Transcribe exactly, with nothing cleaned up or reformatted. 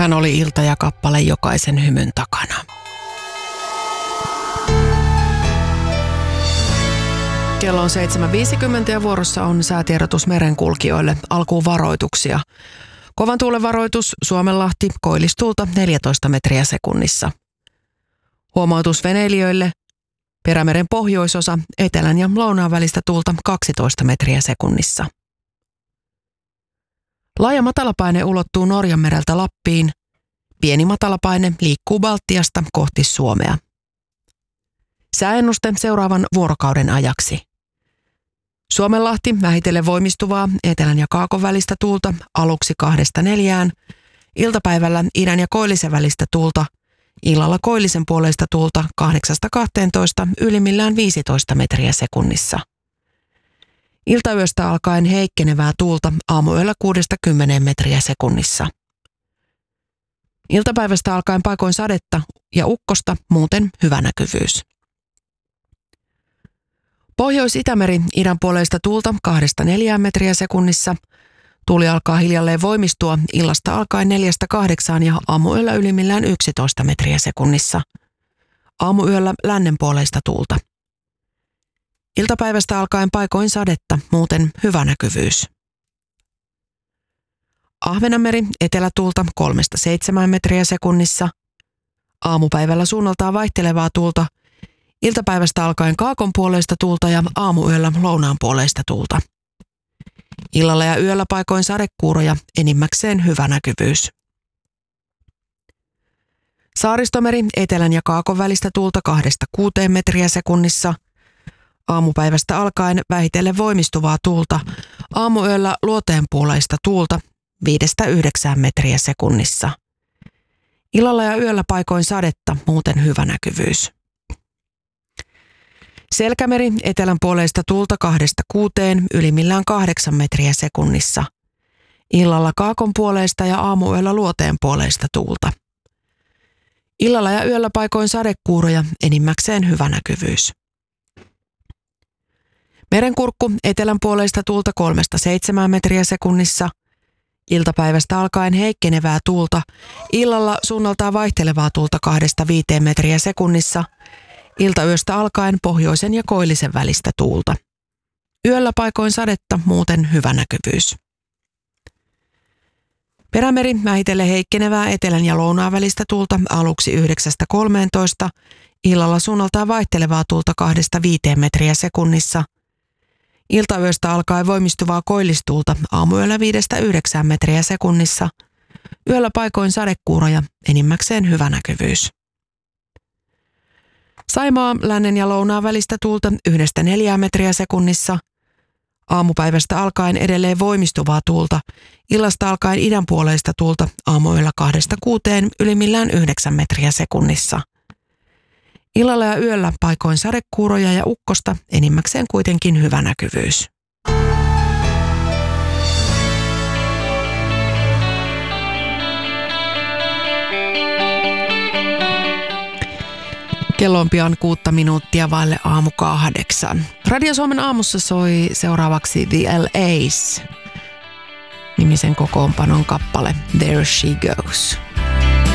Hän oli ilta ja kappale jokaisen hymyn takana. Kello on seitsemän viisikymmentä ja vuorossa on säätiedotus merenkulkijoille. Alkuun varoituksia. Kovan tuulen varoitus Suomenlahti, koillistuulta neljätoista metriä sekunnissa. Huomautus veneilijöille. Perämeren pohjoisosa, etelän ja lounaan välistä tuulta kaksitoista metriä sekunnissa. Laaja matalapaine ulottuu Norjanmereltä Lappiin. Pieni matalapaine liikkuu Baltiasta kohti Suomea. Sääennuste seuraavan vuorokauden ajaksi. Suomenlahti vähitellen voimistuvaa etelän ja kaakon välistä tuulta aluksi kahdesta neljään. Iltapäivällä idän ja koillisen välistä tuulta. Illalla koillisen puoleista tuulta kahdeksasta kahteentoista, ylimmillään viisitoista metriä sekunnissa. Iltayöstä alkaen heikkenevää tuulta aamuyöllä kuudesta kymmeneen metriä sekunnissa. Iltapäivästä alkaen paikoin sadetta ja ukkosta, muuten hyvä näkyvyys. Pohjois-Itämeri idän puoleista tuulta kahdesta neljään metriä sekunnissa. Tuuli alkaa hiljalleen voimistua illasta alkaen neljästä kahdeksaan ja aamuyöllä ylimmillään yksitoista metriä sekunnissa. Aamuyöllä lännen puoleista tuulta. Iltapäivästä alkaen paikoin sadetta, muuten hyvä näkyvyys. Ahvenanmeri etelätuulta kolmesta seitsemään metriä sekunnissa. Aamupäivällä suunnaltaan vaihtelevaa tuulta. Iltapäivästä alkaen kaakon puoleista tuulta ja aamuyöllä lounaan puoleista tuulta. Illalla ja yöllä paikoin sadekuuroja, enimmäkseen hyvä näkyvyys. Saaristomeri etelän ja kaakon välistä tuulta kahdesta kuuteen metriä sekunnissa. Aamupäivästä alkaen vähitellen voimistuvaa tuulta. Aamuyöllä luoteen puoleista tuulta viidestä yhdeksään metriä sekunnissa. Illalla ja yöllä paikoin sadetta, muuten hyvä näkyvyys. Selkämeri etelän puoleista tuulta kahdesta kuuteen, ylimmillään kahdeksan metriä sekunnissa. Illalla kaakon puoleista ja aamuyöllä luoteen puoleista tuulta. Illalla ja yöllä paikoin sadekuuroja, enimmäkseen hyvä näkyvyys. Merenkurkku etelän puoleista tuulta kolmesta seitsemään metriä sekunnissa. Iltapäivästä alkaen heikkenevää tuulta. Illalla suunnaltaan vaihtelevaa tuulta kahdesta viiteen metriä sekunnissa. Iltayöstä alkaen pohjoisen ja koillisen välistä tuulta. Yöllä paikoin sadetta, muuten hyvä näkyvyys. Perämeri vähitellen heikkenevää etelän ja lounaan välistä tuulta aluksi yhdeksästä kolmeentoista. Illalla suunnaltaan vaihtelevaa tuulta kahdesta viiteen metriä sekunnissa. Iltayöstä alkaen voimistuvaa koillistuulta aamuyöllä viidestä yhdeksään metriä sekunnissa. Yöllä paikoin sadekuuroja, enimmäkseen hyvä näkyvyys. Saimaa lännen ja lounaan välistä tuulta yhdestä neljään metriä sekunnissa. Aamupäivästä alkaen edelleen voimistuvaa tuulta. Illasta alkaen idän puoleista tuulta aamuyöllä kahdesta kuuteen, ylimmillään yhdeksän metriä sekunnissa. Illalla ja yöllä paikoin sadekuuroja ja ukkosta, enimmäkseen kuitenkin hyvä näkyvyys. Kello on pian kuutta minuuttia vaille aamu kahdeksan. Radio Suomen aamussa soi seuraavaksi The L A's nimisen kokoonpanon kappale There She Goes.